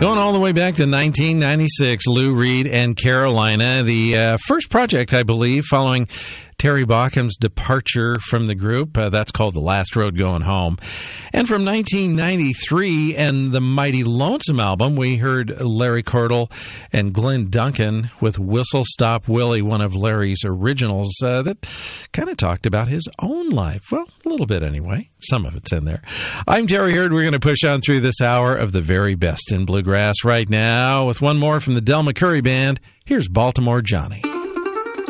Going all the way back to 1996, Lou Reed and Carolina, the first project, I believe, following Terry Baucom's departure from the group. That's called The Last Road Going Home. And from 1993 and the Mighty Lonesome album, we heard Larry Cordell and Glenn Duncan with Whistle Stop Willie, one of Larry's originals that kind of talked about his own life. Well, a little bit anyway. Some of it's in there. I'm Terry Hurd. We're going to push on through this hour of the very best in bluegrass right now with one more from the Del McCoury Band. Here's Baltimore Johnny.